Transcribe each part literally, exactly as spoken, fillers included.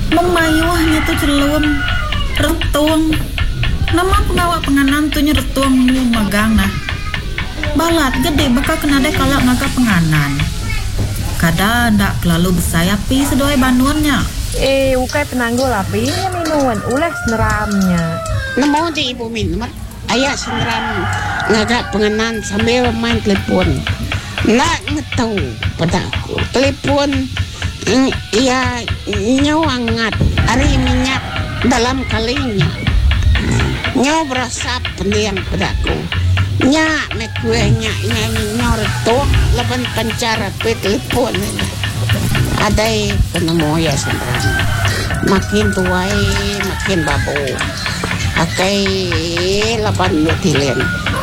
Memayuahnya tu celum retuang. Nama pengawak penganan tu retuang mu magang nah. Balat gede bakal kena deh kalau ngagak penganan. Kada ndak lalu besayapi sedoi banuannya. Eh, ukai penanggul api nya minuan ulah seneramnya. Namo di ibu minum. Ayah seneram ngagak penganan sambil main telepon. Nak ngetau padaku telepon ia nyawangat hari minyak dalam kalinya. Nyaw berasap pendiang padaku. Nyak me kue nyak nyanyi nyorto laban pancara pe telepon adai penemu ya sebenarnya makin tuai makin babu akai laban lutilen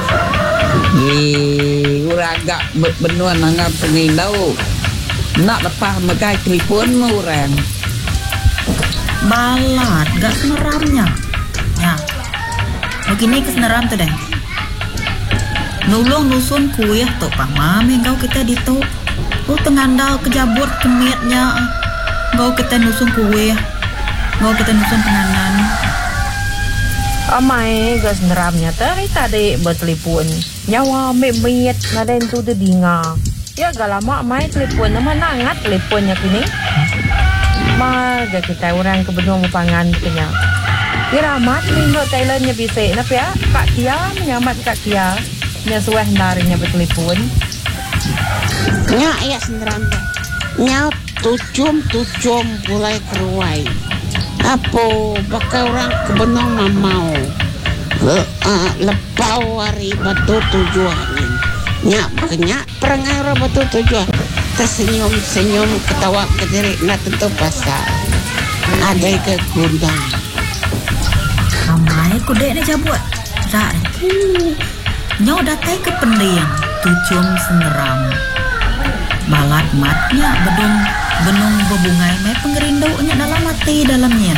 ni uraga benua nanga pengindau nak lepas megai telepon mu orang balat gak seneramnya ya begini keseneram tu deh. Nulung nusun kuih tu pamam engkau kita ditu. Oh tengandal kejabut kemitnya. Engkau kita nusun kuih. Engkau kita nusun penganan. Amai gas neramnya tadi tadi bertelepon. Nyawa memit naden tu de dinga. Ya galama amai telepon nama nangat teleponnya kini. Ma ga kita orang ke benua mupangan kenya. Iramat minggu Thailandnya bisa napa ya? Kak Kia menyamat Kak Kia. Nya suah narinya bertelepon. Nya ayah senderan. Nya tucum tucum mulai keruai. Apa bakal orang kebenong mamau. Le, uh, lepau hari batu tujuan. Nya makanya perangai orang batu tujuan. Tersenyum senyum ketawa kediri nak tentu pasal. Ada ke gundang. Ramai kudek ni jabut. Tak. Nyaw datai ke pendiang tucum seneram. Balat matnya bedung benung bebungai mai pengerindaunya dalam mati dalamnya.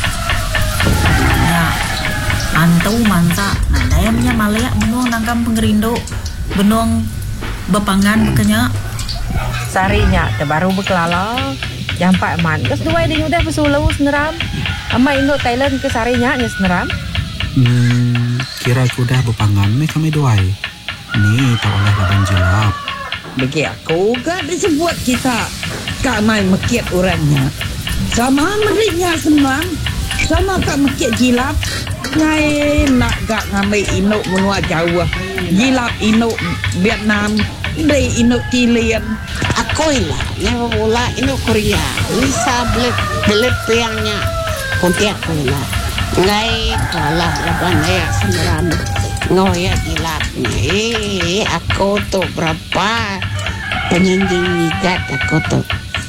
Ya, antau mansa nadayamnya malaya benung nangkam pengerindau benung bepangan bekenya. Sarinya terbaru berkelala. Jampak man. Kes dua dia udah pesulu seneram. Amai ingat Thailand ke sarinya nya seneram. Hmm, kira aku dah berpangan ni kami doai. Ni tak oleh laban jelap. bagi aku gak disebut kita kak main mekit orangnya sama mereka senang sama kak mekit jilap ngai nak gak ngambil inuk menua jauh jilap inuk Vietnam dari inuk Thailand aku lah yang bola inuk Korea Lisa belet belet piangnya kunti aku lah ngai kalah laban ya semeram ngoyak jilap eh aku tuh berapa penyinjing nigat aku tuh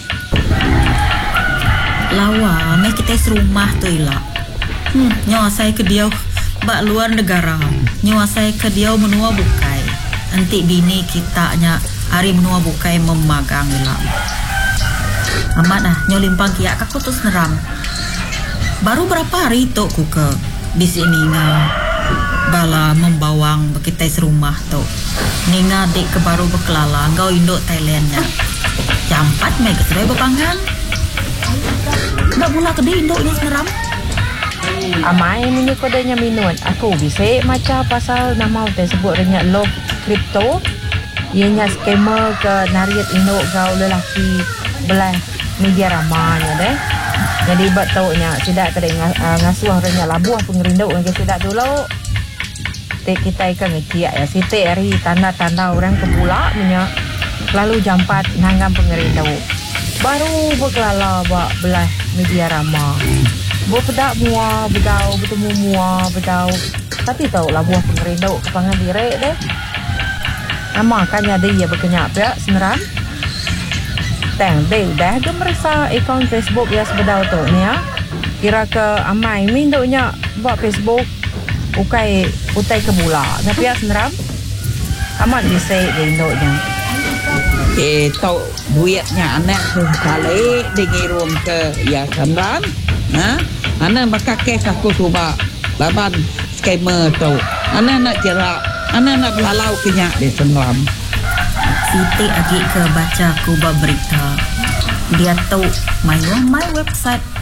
lawa me kita serumah tuh ila hmm nyuasai ke dia bak luar negara nyuasai ke dia menua bukai nanti bini kita nya hari menua bukai memagang ila amat nah nyolimpang kiak aku terus neram baru berapa hari tu ku ke di sini nga bala membawang bekitai serumah tu ninga dik ke baru bekelala ngau induk Thailandnya campat me ke serai bepangan ndak pula ke di induknya seneram amai minyak kodenya minun aku bisa macam pasal nama tersebut renya love crypto ianya scammer ke nariat induk kau lelaki belah media ramanya deh jadi betulnya tidak teringat uh, ngasuh renya labuah pengerinduk yang tidak dulu Te kita ikan ngekiak ya siti hari tanda-tanda orang kebula minyak lalu jampat nanggam pengerindau baru berkelala bak belah media ramah berpedak mua bedau bertemu mua bedau tapi tahu lah buah pengerindau kepangan direk deh nama kan ada ia berkenyak pihak seneram teng deh dah gemerisa akaun Facebook ya sebedau tu ni ya kira ke amai minduknya buat Facebook ukai utai kebula tapi ya seneram amat bisa induknya eh tau duitnya anak tu kali dingirum ke ya senram ha anak maka kes aku cuba laban scammer tu anak nak jerak anak nak belalau kenyak di senram Siti agi ke baca kuba berita dia tahu my my website